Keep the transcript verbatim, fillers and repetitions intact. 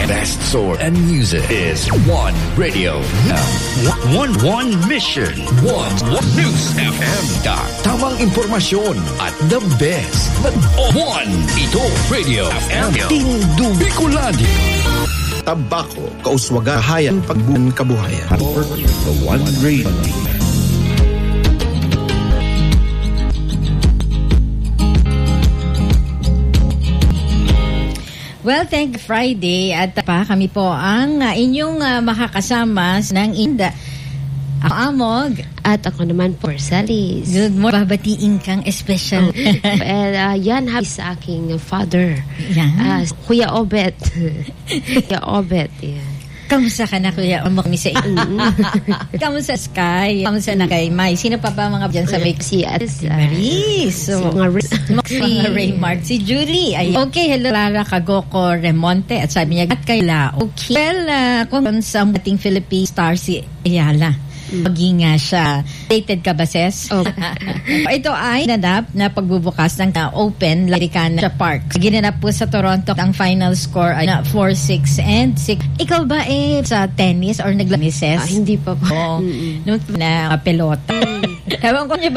Best source and music is One Radio. One One Mission. One One News F M. Tamang impormasyon at the best. But One ito Radio F M. Tindu Bicolani. Tabako, kauswaga, hayan, pagbuong kabuhayan. The One Radio. Well, thank Friday at pa kami po ang uh, inyong uh, makakasama ng Inda. Ako Amog. At ako naman po, Salis. Good morning. Babatiin kang special. well, uh, yan happy sa aking father. Yan. Uh, Kuya Obet. Kuya Obet, yeah. Kamusta ka na, Kuya Amog? Misa Kamusta Sky? Kamusta na kay Mai? Sino pa ba mga dyan sa may si at si Maris? So, mga mga Raymart. Si Julie. Ay, okay, hello. Lara Kagoko Remonte. At sabi niya, at kaila. Okay. Well, uh, kung sa ating Philippine star si Ayala. Maging nga siya. Dated ka ba, Ses? Oh. Ito ay nanap na pagbubukas ng uh, Open Laricana Park. Ginanap po sa Toronto. Ang final score ay na four six and six. Ikaw ba eh sa tennis or naglamis, Ses? Ah, hindi pa po. Oh, nung na pelota. Ewan ko niya ba